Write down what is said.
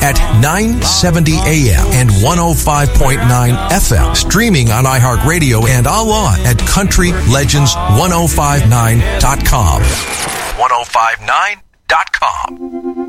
at 970 AM and 105.9 FM. Streaming on iHeartRadio and online at countrylegends1059.com. 1059.com.